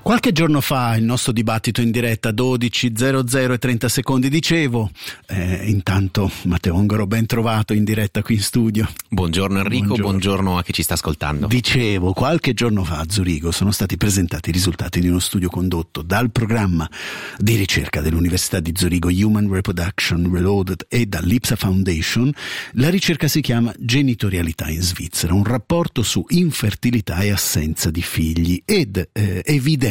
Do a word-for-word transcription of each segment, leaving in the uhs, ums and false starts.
Qualche giorno fa il nostro dibattito in diretta dodici zero zero e trenta secondi dicevo, eh, intanto Matteo Ongaro ben trovato in diretta qui in studio. Buongiorno Enrico, buongiorno. buongiorno a chi ci sta ascoltando. Dicevo, qualche giorno fa a Zurigo sono stati presentati i risultati di uno studio condotto dal programma di ricerca dell'Università di Zurigo Human Reproduction Reloaded e dall'I P S A Foundation. La ricerca si chiama Genitorialità in Svizzera, un rapporto su infertilità e assenza di figli ed eh, evidenzia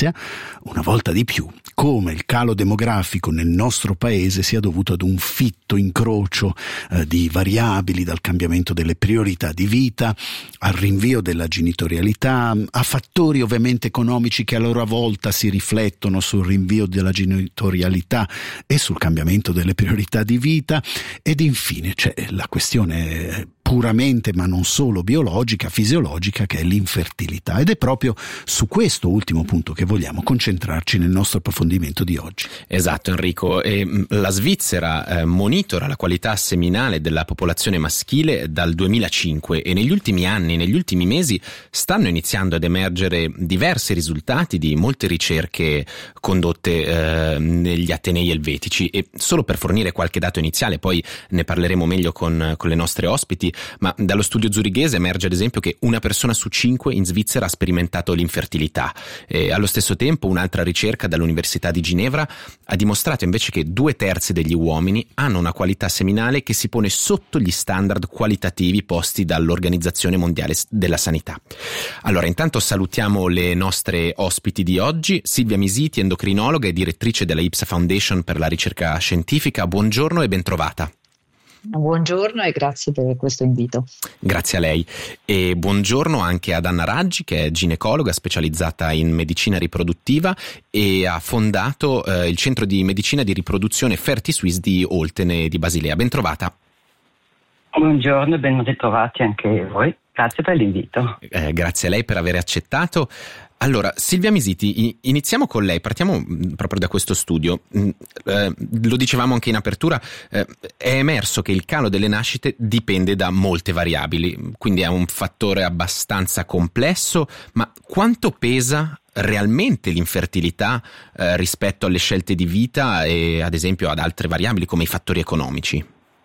una volta di più come il calo demografico nel nostro paese sia dovuto ad un fitto incrocio eh, di variabili, dal cambiamento delle priorità di vita al rinvio della genitorialità, a fattori ovviamente economici che a loro volta si riflettono sul rinvio della genitorialità e sul cambiamento delle priorità di vita, ed infine c'è la questione puramente, ma non solo biologica, fisiologica, che è l'infertilità, ed è proprio su questo ultimo punto che vogliamo concentrarci nel nostro approfondimento di oggi. Esatto Enrico, e la Svizzera eh, monitora la qualità seminale della popolazione maschile dal duemilacinque e negli ultimi anni, negli ultimi mesi stanno iniziando ad emergere diversi risultati di molte ricerche condotte eh, negli atenei elvetici. E solo per fornire qualche dato iniziale, poi ne parleremo meglio con, con le nostre ospiti, ma dallo studio zurighese emerge ad esempio che una persona su cinque in Svizzera ha sperimentato l'infertilità. E allo stesso tempo un'altra ricerca dall'Università di Ginevra ha dimostrato invece che due terzi degli uomini hanno una qualità seminale che si pone sotto gli standard qualitativi posti dall'Organizzazione Mondiale della Sanità. Allora, intanto salutiamo le nostre ospiti di oggi: Silvia Misiti, endocrinologa e direttrice della I P S A Foundation per la ricerca scientifica. Buongiorno e bentrovata. Buongiorno e grazie per questo invito. Grazie a lei. E buongiorno anche ad Anna Raggi, che è ginecologa specializzata in medicina riproduttiva e ha fondato eh, il centro di medicina di riproduzione FertiSwiss di Oltene di Basilea. Bentrovata. Buongiorno e ben ritrovati anche voi. Grazie per l'invito. Eh, grazie a lei per aver accettato. Allora, Silvia Misiti, iniziamo con lei, partiamo proprio da questo studio. Eh, lo dicevamo anche in apertura, eh, è emerso che il calo delle nascite dipende da molte variabili, quindi è un fattore abbastanza complesso, ma quanto pesa realmente l'infertilità eh, rispetto alle scelte di vita e ad esempio ad altre variabili come i fattori economici?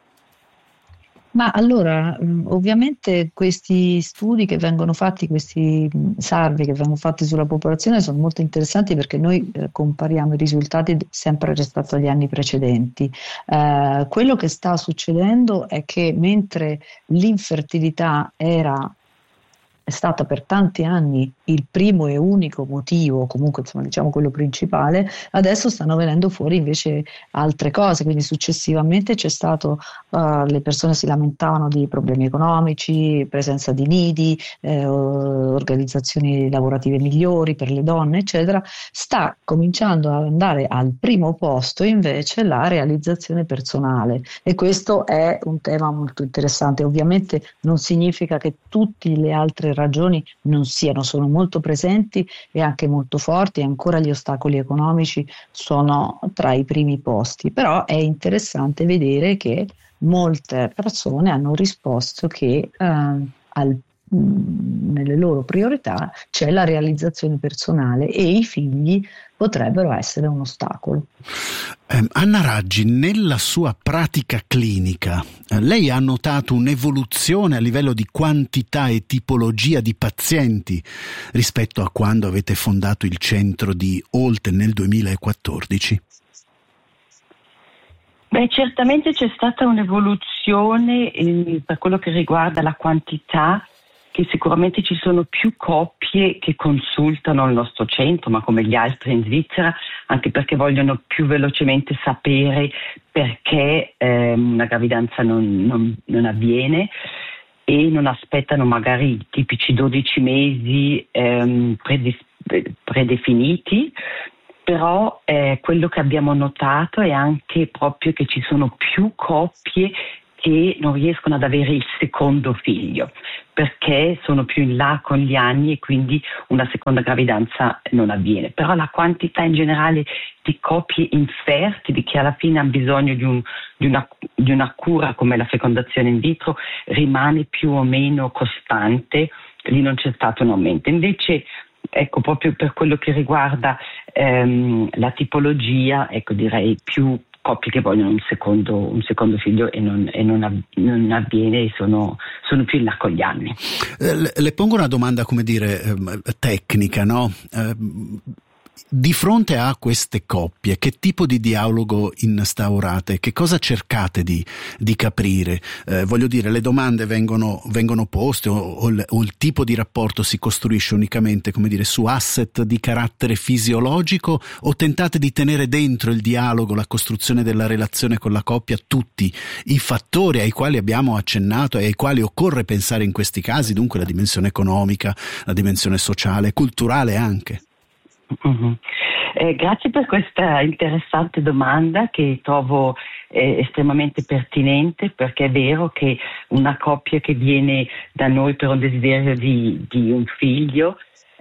Ma allora, ovviamente questi studi che vengono fatti, questi survey che vengono fatti sulla popolazione sono molto interessanti, perché noi eh, compariamo i risultati sempre rispetto agli anni precedenti. Eh, quello che sta succedendo è che mentre l'infertilità era è stata per tanti anni il primo e unico motivo, comunque insomma diciamo quello principale, adesso stanno venendo fuori invece altre cose, quindi successivamente c'è stato, uh, le persone si lamentavano di problemi economici, presenza di nidi, eh, organizzazioni lavorative migliori per le donne eccetera. Sta cominciando ad andare al primo posto invece la realizzazione personale, e questo è un tema molto interessante. Ovviamente non significa che tutte le altre ragioni non siano, sono molto presenti e anche molto forti, e ancora gli ostacoli economici sono tra i primi posti, però è interessante vedere che molte persone hanno risposto che eh, al nelle loro priorità c'è la realizzazione personale e i figli potrebbero essere un ostacolo. Eh, Anna Raggi, nella sua pratica clinica, eh, lei ha notato un'evoluzione a livello di quantità e tipologia di pazienti rispetto a quando avete fondato il centro di Olten nel duemilaquattordici? Beh, certamente c'è stata un'evoluzione eh, per quello che riguarda la quantità, che sicuramente ci sono più coppie che consultano il nostro centro, ma come gli altri in Svizzera, anche perché vogliono più velocemente sapere perché eh, una gravidanza non, non, non avviene e non aspettano magari i tipici dodici mesi ehm, predis- predefiniti. Però eh, quello che abbiamo notato è anche proprio che ci sono più coppie che non riescono ad avere il secondo figlio, perché sono più in là con gli anni e quindi una seconda gravidanza non avviene. Però la quantità in generale di coppie infertili che alla fine hanno bisogno di, un, di, una, di una cura come la fecondazione in vitro rimane più o meno costante, lì non c'è stato un aumento. Invece ecco, proprio per quello che riguarda ehm, la tipologia, ecco, direi più coppie che vogliono un secondo, un secondo figlio e non, e non, av- non avviene e sono, sono più in là con gli anni. Eh, le, le pongo una domanda, come dire, eh, tecnica, no? Eh, Di fronte a queste coppie, che tipo di dialogo instaurate? Che cosa cercate di, di capire? Eh, voglio dire, le domande vengono, vengono poste o, o, il, o il tipo di rapporto si costruisce unicamente, come dire, su asset di carattere fisiologico, o tentate di tenere dentro il dialogo, la costruzione della relazione con la coppia, tutti i fattori ai quali abbiamo accennato e ai quali occorre pensare in questi casi, dunque la dimensione economica, la dimensione sociale, culturale anche? Mm-hmm. Eh, grazie per questa interessante domanda che trovo eh, estremamente pertinente, perché è vero che una coppia che viene da noi per un desiderio di, di un figlio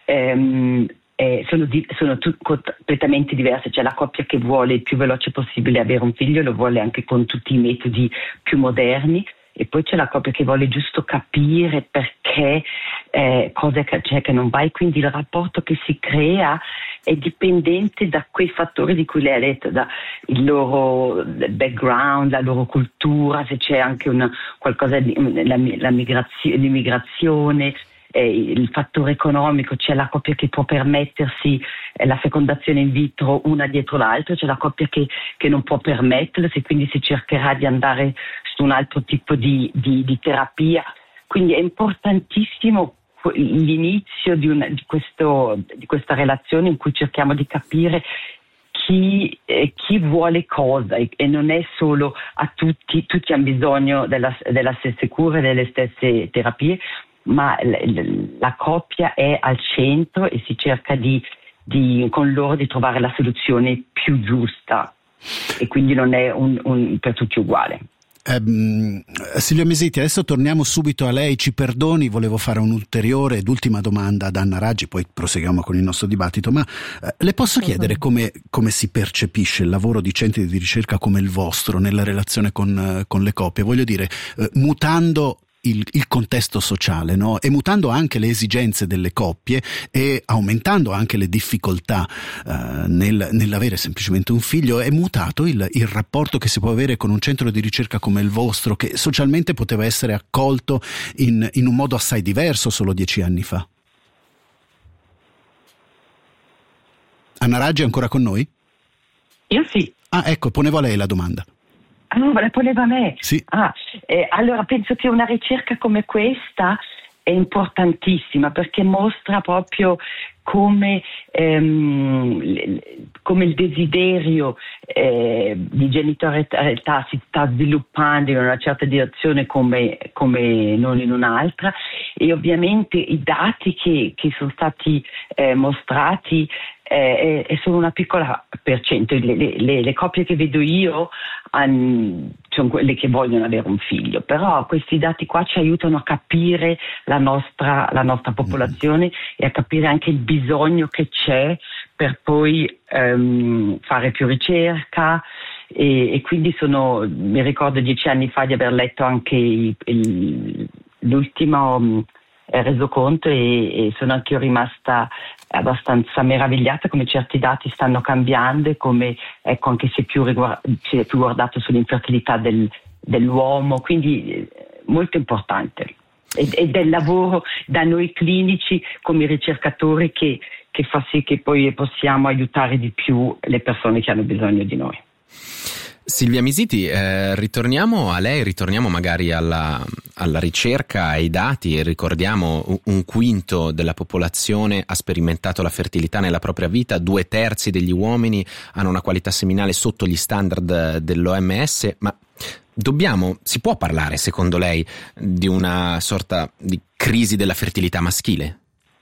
ehm, eh, sono, di, sono tut, completamente diverse. C'è la coppia che vuole il più veloce possibile avere un figlio, lo vuole anche con tutti i metodi più moderni, e poi c'è la coppia che vuole giusto capire perché eh, cosa c'è che non va, e quindi il rapporto che si crea è dipendente da quei fattori di cui lei ha detto, da il loro background, la loro cultura, se c'è anche una, qualcosa di la, la migrazio, l'immigrazione, eh, il fattore economico. C'è la coppia che può permettersi eh, la fecondazione in vitro una dietro l'altra, c'è la coppia che, che non può permettersi, quindi si cercherà di andare su un altro tipo di, di, di terapia. Quindi è importantissimo l'inizio di, una, di, questo, di questa relazione in cui cerchiamo di capire chi, eh, chi vuole cosa, e, e non è solo a tutti, tutti hanno bisogno della, della stessa cura e delle stesse terapie, ma la, la coppia è al centro e si cerca di, di, con loro di trovare la soluzione più giusta, e quindi non è un, un, per tutti uguale. Um, Silvia Mesiti, adesso torniamo subito a lei. Ci perdoni, volevo fare un'ulteriore ed ultima domanda ad Anna Raggi, poi proseguiamo con il nostro dibattito, ma uh, le posso chiedere come, come si percepisce il lavoro di centri di ricerca come il vostro nella relazione con, uh, con le coppie? Voglio dire, uh, mutando Il, il contesto sociale, no? E mutando anche le esigenze delle coppie e aumentando anche le difficoltà uh, nel, nell'avere semplicemente un figlio, è mutato il, il rapporto che si può avere con un centro di ricerca come il vostro, che socialmente poteva essere accolto in, in un modo assai diverso solo dieci anni fa. Anna Raggi è ancora con noi? Io sì. Ah, ecco, ponevo a lei la domanda. Ah, no, la poneva a me. Sì. Ah, eh, allora penso che una ricerca come questa è importantissima, perché mostra proprio come, ehm, come il desiderio eh, di genitorialità si sta sviluppando in una certa direzione come, come non in un'altra, e ovviamente i dati che, che sono stati eh, mostrati eh, è solo una piccola percento. Le, le, le coppie che vedo io han, sono quelle che vogliono avere un figlio, però questi dati qua ci aiutano a capire la nostra, la nostra popolazione mm. e a capire anche il bisogno che c'è per poi ehm, fare più ricerca, e, e quindi sono, mi ricordo dieci anni fa di aver letto anche il, il, l'ultimo eh, resoconto, e, e sono anche io rimasta abbastanza meravigliata come certi dati stanno cambiando, e come, ecco, anche se più, riguarda, si è più guardato sull'infertilità del, dell'uomo, quindi eh, molto importante. E, e del lavoro da noi clinici come ricercatori che, che fa sì che poi possiamo aiutare di più le persone che hanno bisogno di noi. Silvia Mesiti, eh, ritorniamo a lei, ritorniamo magari alla, alla ricerca, ai dati, e ricordiamo un, un quinto della popolazione ha sperimentato la fertilità nella propria vita, due terzi degli uomini hanno una qualità seminale sotto gli standard dell'O M S, ma dobbiamo, si può parlare secondo lei di una sorta di crisi della fertilità maschile?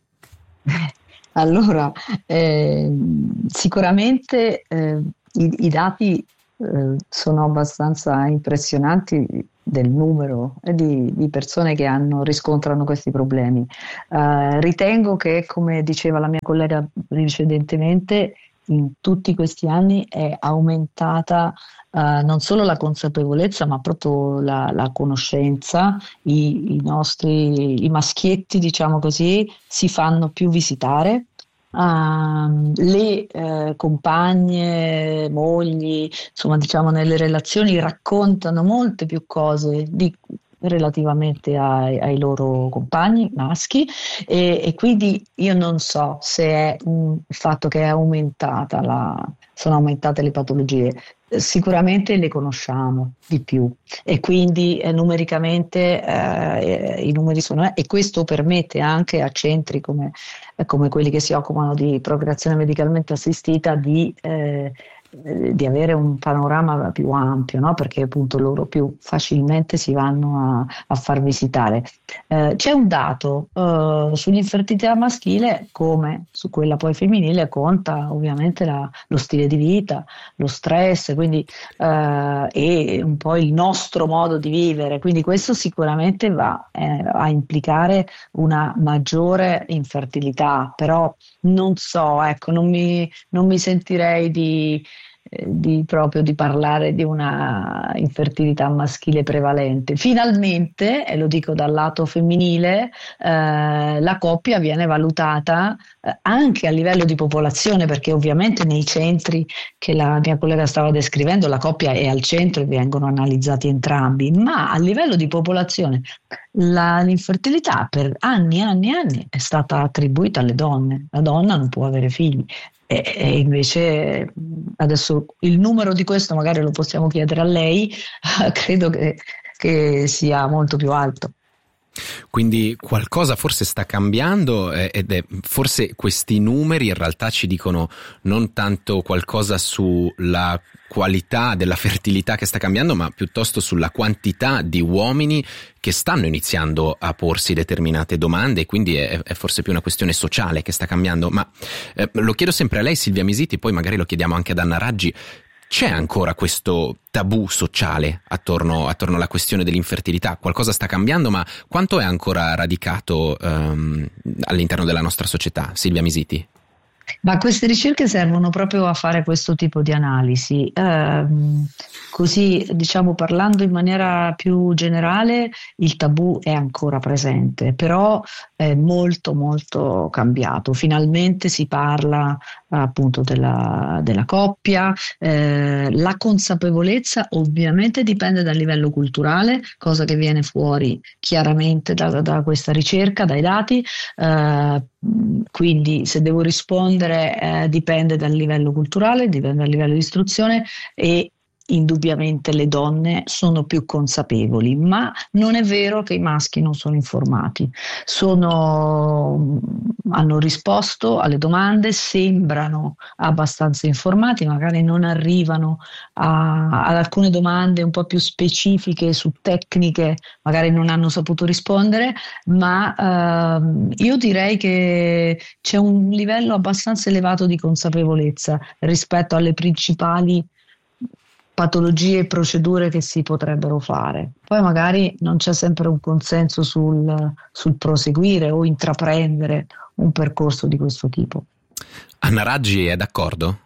Allora, eh, sicuramente eh, i, i dati eh, sono abbastanza impressionanti del numero di, di persone che hanno, riscontrano questi problemi. Eh, ritengo che, come diceva la mia collega precedentemente, in tutti questi anni è aumentata Uh, non solo la consapevolezza, ma proprio la, la conoscenza. I, i nostri i maschietti, diciamo così, si fanno più visitare, Uh, le uh, compagne, mogli, insomma, diciamo, nelle relazioni raccontano molte più cose di, relativamente ai, ai loro compagni maschi, e, e quindi io non so se è un il fatto che è aumentata la, sono aumentate le patologie. Sicuramente le conosciamo di più e quindi eh, numericamente eh, i numeri sono, e questo permette anche a centri come, eh, come quelli che si occupano di procreazione medicalmente assistita di, eh, di avere un panorama più ampio, no? Perché appunto loro più facilmente si vanno a, a far visitare. Eh, c'è un dato eh, sull'infertilità maschile, come su quella poi femminile, conta ovviamente la, lo stile di vita, lo stress, quindi eh, e un po' il nostro modo di vivere, quindi questo sicuramente va eh, a implicare una maggiore infertilità, però non so, ecco, non mi, non mi sentirei di Di, proprio di parlare di una infertilità maschile prevalente. Finalmente, e lo dico dal lato femminile, eh, la coppia viene valutata eh, anche a livello di popolazione, perché ovviamente nei centri che la mia collega stava descrivendo la coppia è al centro e vengono analizzati entrambi, ma a livello di popolazione la, l'infertilità per anni e anni e anni è stata attribuita alle donne. La donna non può avere figli. E, e invece adesso il numero di questo magari lo possiamo chiedere a lei, credo che, che sia molto più alto. Quindi qualcosa forse sta cambiando eh, ed è forse questi numeri in realtà ci dicono non tanto qualcosa sulla qualità della fertilità che sta cambiando, ma piuttosto sulla quantità di uomini che stanno iniziando a porsi determinate domande, e quindi è, è forse più una questione sociale che sta cambiando. Ma eh, lo chiedo sempre a lei, Silvia Misiti, poi magari lo chiediamo anche ad Anna Raggi. C'è ancora questo tabù sociale attorno, attorno alla questione dell'infertilità? Qualcosa sta cambiando, ma quanto è ancora radicato um, all'interno della nostra società? Silvia Misiti? Ma queste ricerche servono proprio a fare questo tipo di analisi. Eh, così, diciamo, parlando in maniera più generale, il tabù è ancora presente, però è molto molto cambiato. Finalmente si parla appunto della, della coppia, eh, la consapevolezza ovviamente dipende dal livello culturale, cosa che viene fuori chiaramente da, da questa ricerca, dai dati, eh, quindi se devo rispondere eh, dipende dal livello culturale, dipende dal livello di istruzione, e indubbiamente le donne sono più consapevoli, ma non è vero che i maschi non sono informati. Sono, hanno risposto alle domande, sembrano abbastanza informati, magari non arrivano a, ad alcune domande un po' più specifiche su tecniche, magari non hanno saputo rispondere, ma ehm, io direi che c'è un livello abbastanza elevato di consapevolezza rispetto alle principali patologie e procedure che si potrebbero fare. Poi magari non c'è sempre un consenso sul, sul proseguire o intraprendere un percorso di questo tipo. Anna Raggi è d'accordo?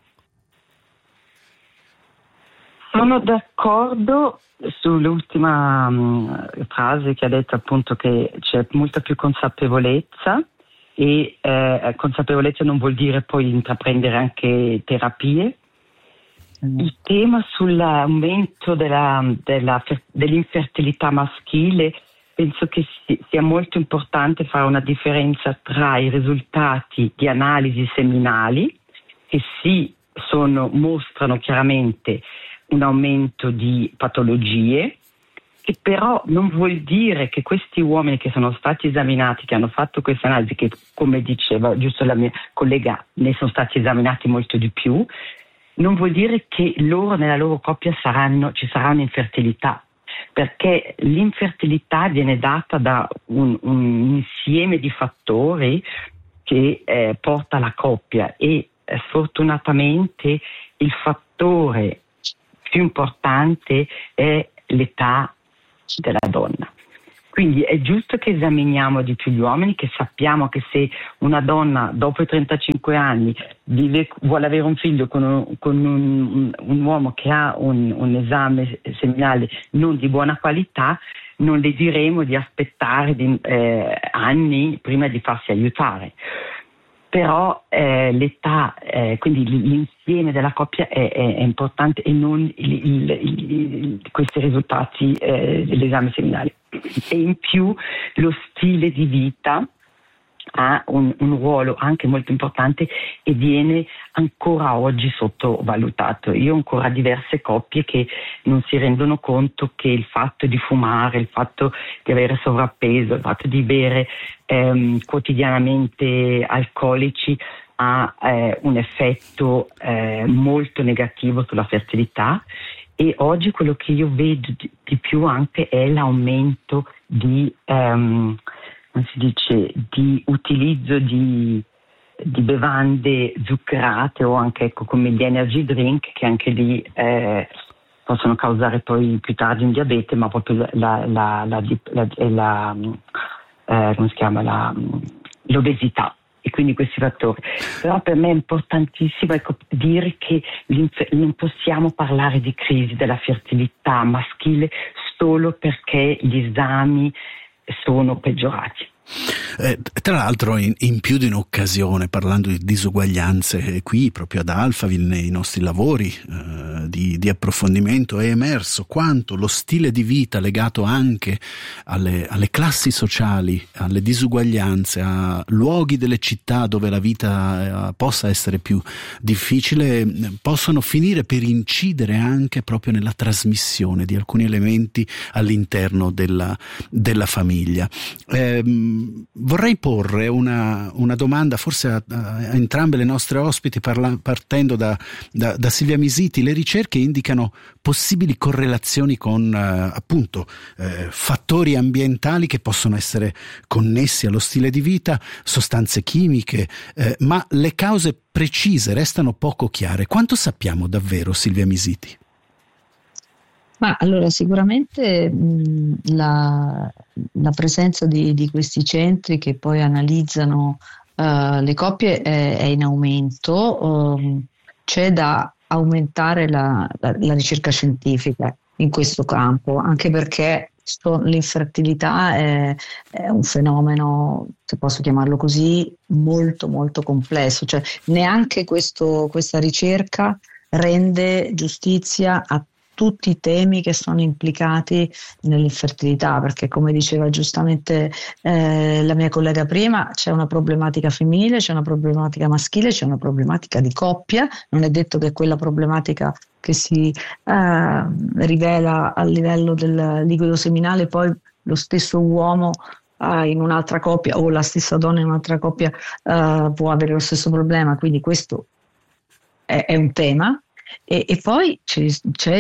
Sono d'accordo sull'ultima um, frase che ha detto, appunto, che c'è molta più consapevolezza, e eh, consapevolezza non vuol dire poi intraprendere anche terapie. Il tema sull'aumento della, della, dell'infertilità maschile, penso che sia molto importante fare una differenza tra i risultati di analisi seminali, che sì, sono, mostrano chiaramente un aumento di patologie, che però non vuol dire che questi uomini che sono stati esaminati, che hanno fatto queste analisi, che come diceva giusto la mia collega, ne sono stati esaminati molto di più, non vuol dire che loro nella loro coppia saranno, ci sarà un'infertilità, perché l'infertilità viene data da un, un insieme di fattori che eh, porta la coppia, e eh, sfortunatamente il fattore più importante è l'età della donna. Quindi è giusto che esaminiamo di più gli uomini, che sappiamo che se una donna dopo i trentacinque anni vive, vuole avere un figlio con un, con un, un uomo che ha un, un esame seminale non di buona qualità, non le diremo di aspettare di, eh, anni prima di farsi aiutare. però eh, l'età, eh, quindi l'insieme della coppia è, è, è importante e non il, il, il, questi risultati eh, dell'esame seminale. E in più lo stile di vita ha un, un ruolo anche molto importante e viene ancora oggi sottovalutato. Io ho ancora diverse coppie che non si rendono conto che il fatto di fumare, il fatto di avere sovrappeso, il fatto di bere ehm, quotidianamente alcolici ha eh, un effetto eh, molto negativo sulla fertilità. E oggi quello che io vedo di, di più anche è l'aumento di um, come si dice, di utilizzo di, di bevande zuccherate o anche ecco, come gli energy drink, che anche lì eh, possono causare poi più tardi un diabete, ma proprio la, la, la, la, la, la eh, come si chiama, la, l'obesità. E quindi questi fattori. Però per me è importantissimo ecco, dire che non possiamo parlare di crisi della fertilità maschile solo perché gli esami sono peggiorati. Eh, tra l'altro in, in più di un'occasione, parlando di disuguaglianze, qui proprio ad Alphaville nei nostri lavori eh, di, di approfondimento è emerso quanto lo stile di vita legato anche alle, alle classi sociali, alle disuguaglianze, a luoghi delle città dove la vita eh, possa essere più difficile, possono finire per incidere anche proprio nella trasmissione di alcuni elementi all'interno della, della famiglia. Eh, Vorrei porre una, una domanda forse a, a entrambe le nostre ospiti, parla, partendo da, da, da Silvia Misiti. Le ricerche indicano possibili correlazioni con eh, appunto eh, fattori ambientali che possono essere connessi allo stile di vita, sostanze chimiche, eh, ma le cause precise restano poco chiare. Quanto sappiamo davvero, Silvia Misiti? Ma allora sicuramente mh, la, la presenza di, di questi centri che poi analizzano uh, le coppie è, è in aumento, um, c'è da aumentare la, la, la ricerca scientifica in questo campo, anche perché sto, l'infertilità è, è un fenomeno, se posso chiamarlo così, molto molto complesso, cioè neanche questo, questa ricerca rende giustizia a tutti i temi che sono implicati nell'infertilità, perché come diceva giustamente eh, la mia collega prima, c'è una problematica femminile, c'è una problematica maschile, c'è una problematica di coppia. Non è detto che quella problematica che si eh, rivela a livello del liquido seminale poi lo stesso uomo eh, in un'altra coppia o la stessa donna in un'altra coppia eh, può avere lo stesso problema, quindi questo è, è un tema. E, e poi c'è, c'è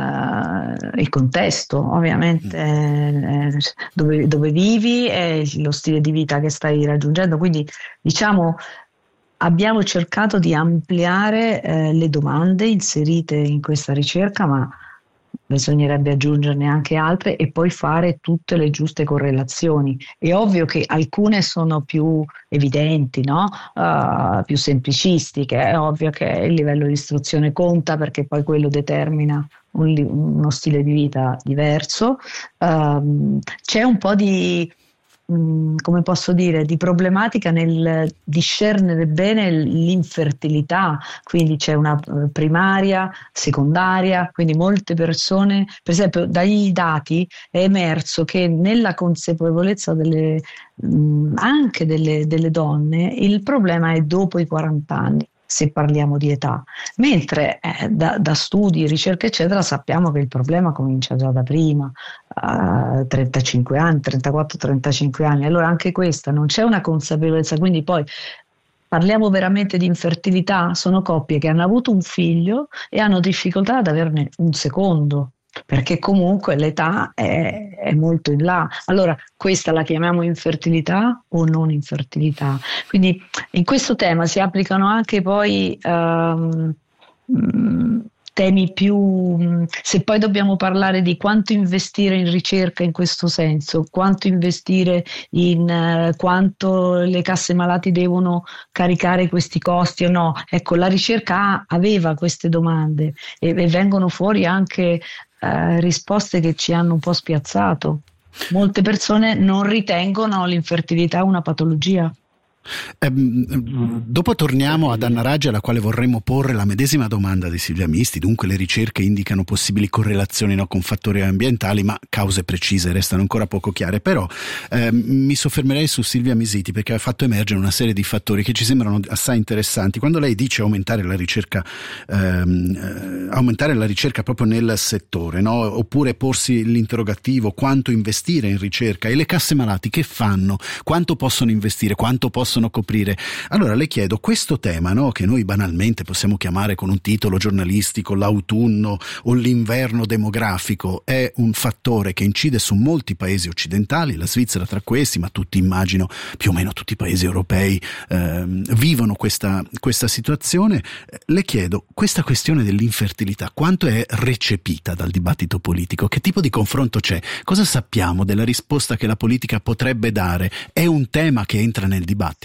il, il contesto, ovviamente, eh, dove, dove vivi e lo stile di vita che stai raggiungendo. Quindi, diciamo, abbiamo cercato di ampliare eh, le domande inserite in questa ricerca, ma bisognerebbe aggiungerne anche altre e poi fare tutte le giuste correlazioni. È ovvio che alcune sono più evidenti, no? Uh, più semplicistiche. È ovvio che il livello di istruzione conta, perché poi quello determina un, uno stile di vita diverso. Uh, c'è un po' di come posso dire, di problematica nel discernere bene l'infertilità, quindi c'è una primaria, secondaria, quindi molte persone, per esempio dai dati è emerso che nella consapevolezza delle, anche delle, delle donne, il problema è dopo i quaranta anni, se parliamo di età, mentre eh, da, da studi, ricerche eccetera sappiamo che il problema comincia già da prima, uh, trentacinque anni, trentaquattro trentacinque anni, allora anche questa non c'è una consapevolezza, quindi poi parliamo veramente di infertilità, sono coppie che hanno avuto un figlio e hanno difficoltà ad averne un secondo, perché comunque l'età è, è molto in là. Allora questa la chiamiamo infertilità o non infertilità? Quindi in questo tema si applicano anche poi um, temi più, se poi dobbiamo parlare di quanto investire in ricerca in questo senso, quanto investire in uh, quanto le casse malati devono caricare questi costi o no, ecco, la ricerca aveva queste domande e, e vengono fuori anche Uh, risposte che ci hanno un po' spiazzato. Molte persone non ritengono l'infertilità una patologia. Ehm, dopo torniamo ad Anna Raggi, alla quale vorremmo porre la medesima domanda di Silvia Misti. Dunque le ricerche indicano possibili correlazioni, no, con fattori ambientali, ma cause precise restano ancora poco chiare. Però ehm, mi soffermerei su Silvia Misiti, perché ha fatto emergere una serie di fattori che ci sembrano assai interessanti. Quando lei dice aumentare la ricerca ehm, aumentare la ricerca proprio nel settore, no? Oppure porsi l'interrogativo quanto investire in ricerca, e le casse malati che fanno, quanto possono investire, quanto possono coprire. Allora le chiedo, questo tema, no, che noi banalmente possiamo chiamare con un titolo giornalistico l'autunno o l'inverno demografico, è un fattore che incide su molti paesi occidentali, la Svizzera tra questi, ma tutti, immagino, più o meno tutti i paesi europei ehm, vivono questa, questa situazione. Le chiedo, questa questione dell'infertilità quanto è recepita dal dibattito politico? Che tipo di confronto c'è? Cosa sappiamo della risposta che la politica potrebbe dare? È un tema che entra nel dibattito?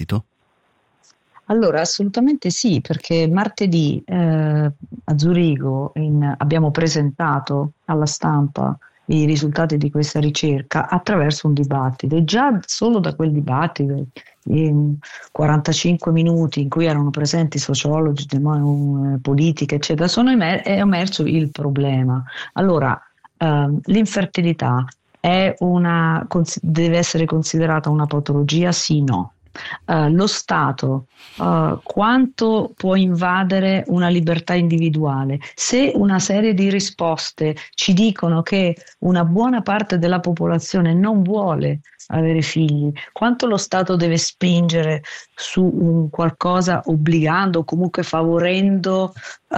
Allora, assolutamente sì, perché martedì eh, a Zurigo in, abbiamo presentato alla stampa i risultati di questa ricerca attraverso un dibattito, e già solo da quel dibattito, in quarantacinque minuti in cui erano presenti sociologi, demo, politica, eccetera, sono emer- è emerso il problema. Allora, ehm, l'infertilità è una, deve essere considerata una patologia? Sì, no. Uh, lo Stato uh, quanto può invadere una libertà individuale? Se una serie di risposte ci dicono che una buona parte della popolazione non vuole avere figli, quanto lo Stato deve spingere su un qualcosa, obbligando o comunque favorendo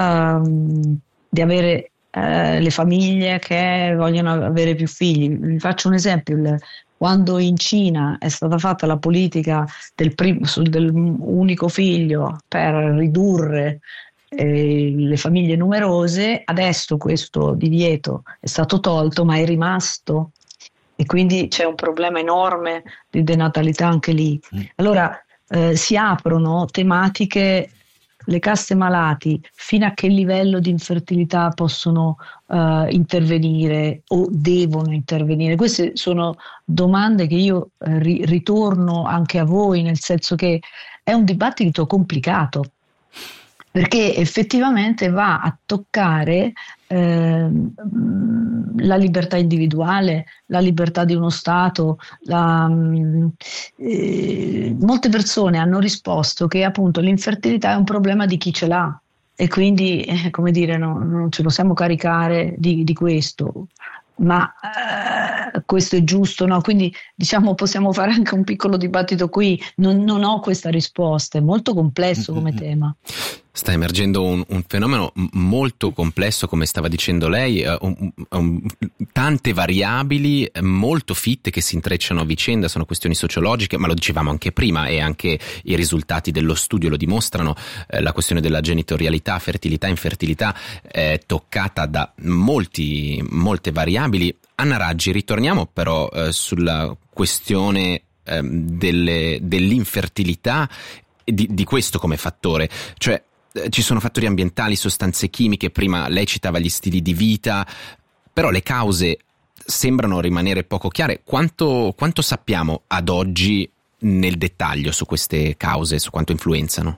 um, di avere uh, le famiglie che vogliono avere più figli? Vi faccio un esempio. Il, Quando in Cina è stata fatta la politica del, primo, del unico figlio per ridurre eh, le famiglie numerose, adesso questo divieto è stato tolto, ma è rimasto, e quindi c'è un problema enorme di denatalità anche lì. Allora eh, si aprono tematiche. Le casse malati, fino a che livello di infertilità possono uh, intervenire o devono intervenire? Queste sono domande che io uh, ri- ritorno anche a voi, nel senso che è un dibattito complicato, perché effettivamente va a toccare eh, la libertà individuale, la libertà di uno Stato. La, eh, molte persone hanno risposto che appunto l'infertilità è un problema di chi ce l'ha, e quindi eh, come dire, no, non ci possiamo caricare di, di questo. Ma eh, questo è giusto, no? Quindi diciamo possiamo fare anche un piccolo dibattito qui. Non, non ho questa risposta, è molto complesso come mm-hmm. tema. Sta emergendo un, un fenomeno molto complesso, come stava dicendo lei, uh, un, un, tante variabili molto fitte che si intrecciano a vicenda, sono questioni sociologiche, ma lo dicevamo anche prima e anche i risultati dello studio lo dimostrano. Eh, la questione della genitorialità, fertilità, infertilità è toccata da molti, molte variabili. Anna Raggi, ritorniamo però eh, sulla questione eh, delle, dell'infertilità, di, di questo come fattore, cioè ci sono fattori ambientali, sostanze chimiche, prima lei citava gli stili di vita, però le cause sembrano rimanere poco chiare. Quanto, quanto sappiamo ad oggi nel dettaglio su queste cause, su quanto influenzano?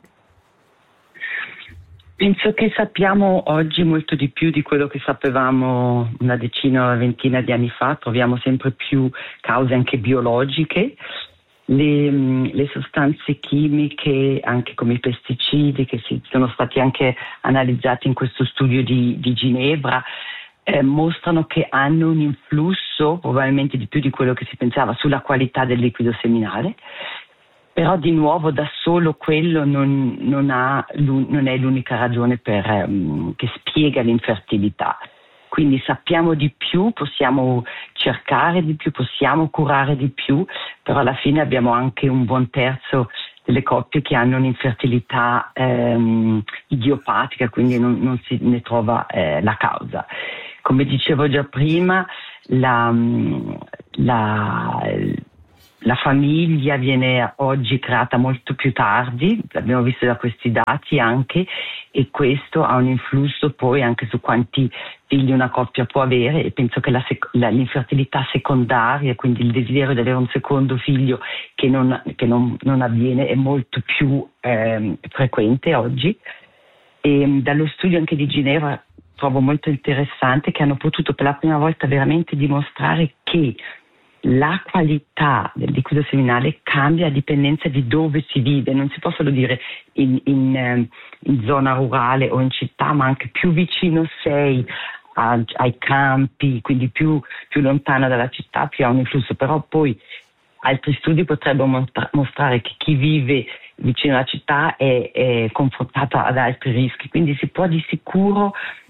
Penso che sappiamo oggi molto di più di quello che sapevamo una decina o una ventina di anni fa. Troviamo sempre più cause anche biologiche. Le, le sostanze chimiche, anche come i pesticidi, che si, sono stati anche analizzati in questo studio di, di Ginevra, eh, mostrano che hanno un influsso, probabilmente di più di quello che si pensava, sulla qualità del liquido seminale. Però di nuovo da solo quello non, non, ha, non è l'unica ragione per, um, che spiega l'infertilità. Quindi sappiamo di più, possiamo cercare di più, possiamo curare di più, però alla fine abbiamo anche un buon terzo delle coppie che hanno un'infertilità ehm, idiopatica, quindi non, non si ne trova eh, la causa. Come dicevo già prima, la, la, la famiglia viene oggi creata molto più tardi, l'abbiamo visto da questi dati anche, e questo ha un influsso poi anche su quanti figli una coppia può avere, e penso che la sec- la, l'infertilità secondaria, quindi il desiderio di avere un secondo figlio che non, che non, non avviene, è molto più eh, frequente oggi. E dallo studio anche di Ginevra trovo molto interessante che hanno potuto per la prima volta veramente dimostrare che la qualità del liquido seminale cambia a dipendenza di dove si vive, non si può solo dire in, in, in zona rurale o in città, ma anche più vicino sei a, ai campi, quindi più, più lontano dalla città, più ha un influsso. Però poi altri studi potrebbero mostrare che chi vive vicino alla città è, è confrontato ad altri rischi, quindi si può di sicuro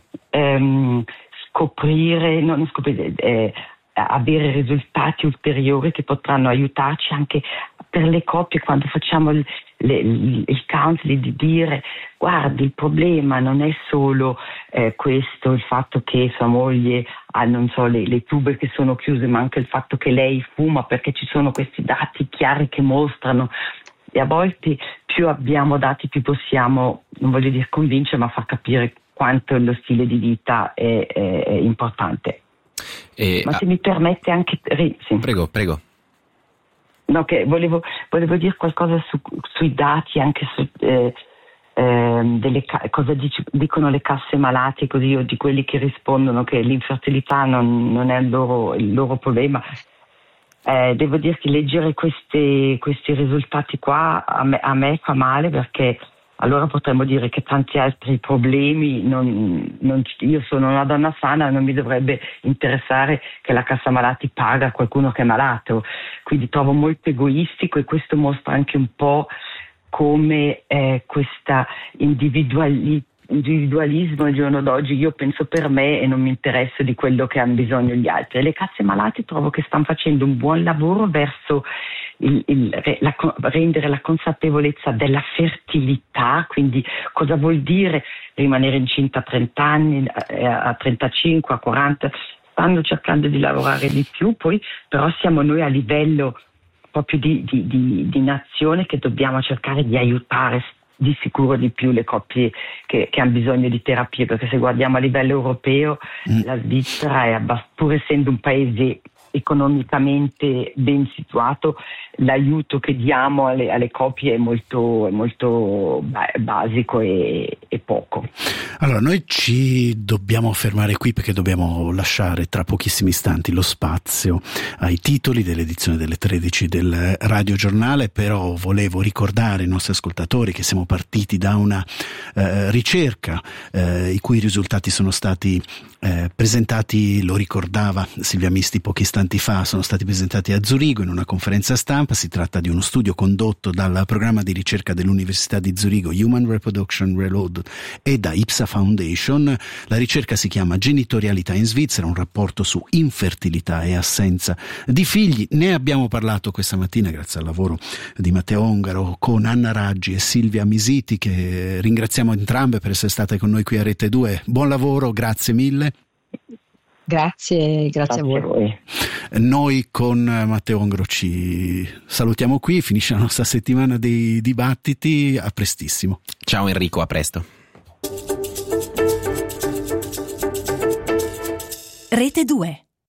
ehm, scoprire, no, non scoprire, eh, avere risultati ulteriori che potranno aiutarci anche per le coppie quando facciamo il, le, il counseling, di dire guardi, il problema non è solo eh, questo, il fatto che sua moglie ha non so le, le tube che sono chiuse, ma anche il fatto che lei fuma, perché ci sono questi dati chiari che mostrano, e a volte più abbiamo dati più possiamo, non voglio dire convincere, ma far capire quanto lo stile di vita è, è, è importante. E, Ma se ah, mi permette anche... Sì. Prego, prego. No, che volevo, volevo dire qualcosa su, sui dati, anche su eh, eh, delle, cosa dic- dicono le casse malate, così, o di quelli che rispondono che l'infertilità non, non è il loro, il loro problema. Eh, devo dire che leggere questi, questi risultati qua a me, a me fa male, perché allora potremmo dire che tanti altri problemi, non, non, io sono una donna sana, non mi dovrebbe interessare che la cassa malati paga qualcuno che è malato, quindi trovo molto egoistico, e questo mostra anche un po' come eh, questa individuali, individualismo al giorno d'oggi, io penso per me e non mi interesso di quello che hanno bisogno gli altri. E le casse malati trovo che stanno facendo un buon lavoro verso Il, il, la, rendere la consapevolezza della fertilità, quindi cosa vuol dire rimanere incinta a trenta anni, a trentacinque, a quaranta, stanno cercando di lavorare di più, poi però siamo noi a livello proprio di, di, di, di nazione che dobbiamo cercare di aiutare di sicuro di più le coppie che, che hanno bisogno di terapie, perché se guardiamo a livello europeo mm. la Svizzera è abbast- pur essendo un paese economicamente ben situato, l'aiuto che diamo alle, alle coppie è molto, è molto basico e, e poco. Allora, noi ci dobbiamo fermare qui, perché dobbiamo lasciare tra pochissimi istanti lo spazio ai titoli dell'edizione delle tredici del radiogiornale, però volevo ricordare ai nostri ascoltatori che siamo partiti da una eh, ricerca eh, i cui risultati sono stati eh, presentati, lo ricordava Silvia Misti pochi istanti fa, sono stati presentati a Zurigo in una conferenza stampa. Si tratta di uno studio condotto dal programma di ricerca dell'Università di Zurigo Human Reproduction Reloaded e da IPSA Foundation. La ricerca si chiama Genitorialità in Svizzera, un rapporto su infertilità e assenza di figli. Ne abbiamo parlato questa mattina grazie al lavoro di Matteo Ongaro con Anna Raggi e Silvia Misiti, che ringraziamo entrambe per essere state con noi qui a Rete due. Buon lavoro, grazie mille. Grazie, grazie a voi. voi. Noi con Matteo Ongaro ci salutiamo qui, finisce la nostra settimana dei dibattiti, a prestissimo. Ciao Enrico, a presto. Rete due.